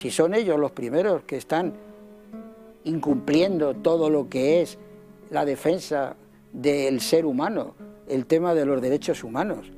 Si son ellos los primeros que están incumpliendo todo lo que es la defensa del ser humano, el tema de los derechos humanos.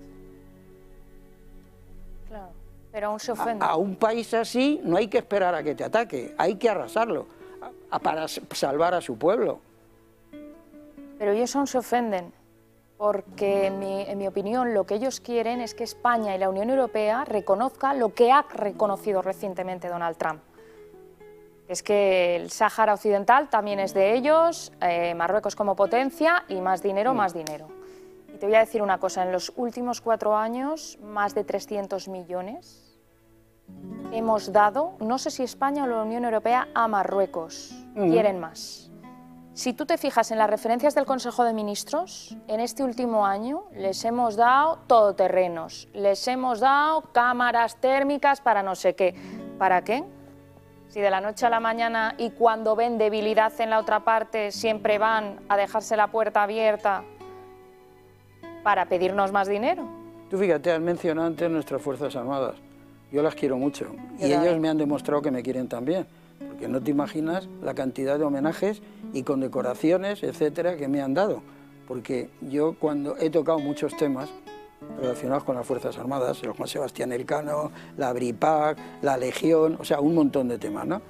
Claro, pero aún se ofende. A un país así no hay que esperar a que te ataque, hay que arrasarlo para salvar a su pueblo. Pero ellos aún se ofenden, porque en mi opinión lo que ellos quieren es que España y la Unión Europea reconozcan lo que ha reconocido recientemente Donald Trump. Es que el Sáhara Occidental también es de ellos, Marruecos como potencia y más dinero, más dinero. Y te voy a decir una cosa, en los últimos 4 años, más de 300 millones hemos dado, no sé si España o la Unión Europea, a Marruecos. Quieren más. Si tú te fijas en las referencias del Consejo de Ministros, en este último año les hemos dado todoterrenos, les hemos dado cámaras térmicas para no sé qué. ¿Para qué? Si de la noche a la mañana y cuando ven debilidad en la otra parte siempre van a dejarse la puerta abierta para pedirnos más dinero. Tú fíjate, has mencionado antes nuestras Fuerzas Armadas. Yo las quiero mucho y ellos me han demostrado que me quieren también. Porque no te imaginas la cantidad de homenajes y condecoraciones, etcétera, que me han dado. Porque yo cuando he tocado muchos temas relacionados con las Fuerzas Armadas, el Juan Sebastián Elcano, la BRIPAC, la Legión, o sea, un montón de temas, ¿no?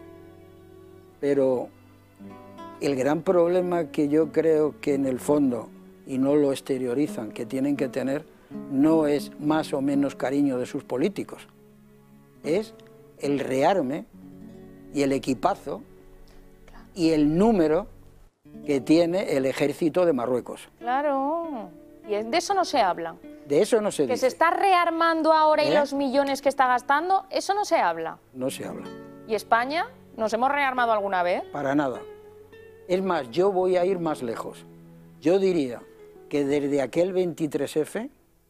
Pero el gran problema que yo creo que en el fondo, y no lo exteriorizan, que tienen que tener, no es más o menos cariño de sus políticos, es el rearme y el equipazo y el número que tiene el ejército de Marruecos. Claro, y de eso no se habla. De eso no se dice. Que se está rearmando ahora y los millones que está gastando, eso no se habla. No se habla. ¿Y España? ¿Nos hemos rearmado alguna vez? Para nada. Es más, yo voy a ir más lejos. Yo diría que desde aquel 23F,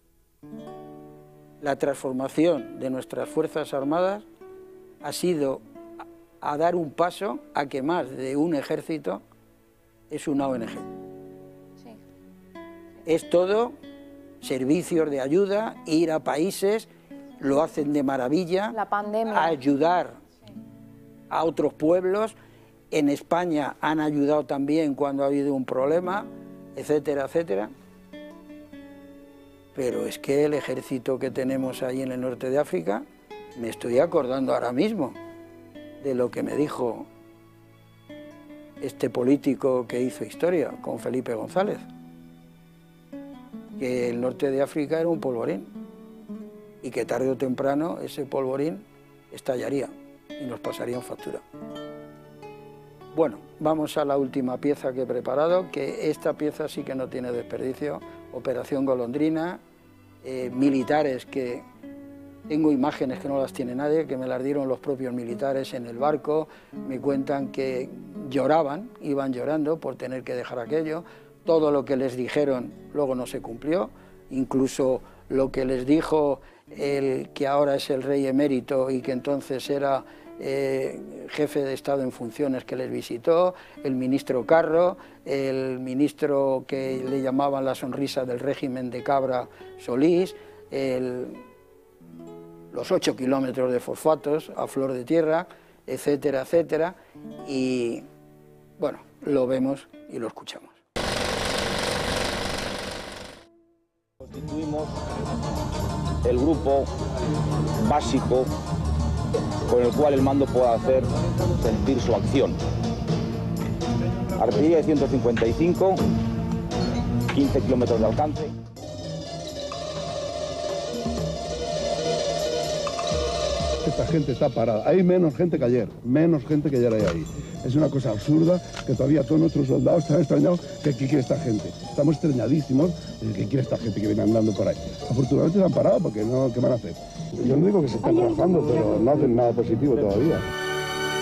la transformación de nuestras Fuerzas Armadas ha sido a dar un paso a que más de un ejército es una ONG. Sí. Es todo servicios de ayuda, ir a países, lo hacen de maravilla, la pandemia, a ayudar a otros pueblos. En España han ayudado también cuando ha habido un problema, etcétera, etcétera. Pero es que el ejército que tenemos ahí en el norte de África, me estoy acordando ahora mismo de lo que me dijo este político que hizo historia con Felipe González, que el norte de África era un polvorín y que tarde o temprano ese polvorín estallaría y nos pasarían factura. Bueno, vamos a la última pieza que he preparado, que esta pieza sí que no tiene desperdicio, Operación Golondrina, militares que... Tengo imágenes que no las tiene nadie, que me las dieron los propios militares en el barco, me cuentan que lloraban, iban llorando por tener que dejar aquello, todo lo que les dijeron luego no se cumplió, incluso lo que les dijo el que ahora es el rey emérito y que entonces era jefe de Estado en funciones que les visitó, el ministro Carro, el ministro que le llamaban la sonrisa del régimen de Cabra Solís, los 8 kilómetros de fosfatos a flor de tierra, etcétera, etcétera, y bueno, lo vemos y lo escuchamos. Constituimos el grupo básico con el cual el mando pueda hacer sentir su acción. Artillería de 155, 15 kilómetros de alcance. Esta gente está parada. Hay menos gente que ayer hay ahí. Es una cosa absurda que todavía todos nuestros soldados están extrañados que ¿qué quiere esta gente? Estamos extrañadísimos de que quiere esta gente que viene andando por ahí. Afortunadamente se han parado porque no, ¿qué van a hacer? Yo no digo que se estén trabajando, pero no hacen nada positivo todavía.